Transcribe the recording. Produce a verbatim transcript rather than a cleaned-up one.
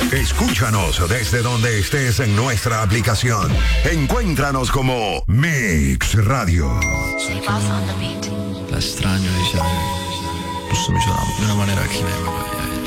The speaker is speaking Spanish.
Escúchanos desde donde estés en nuestra aplicación. Encuéntranos como Mix Radio. Sai che la estraneo, diciamo, questo mi suona di una maniera che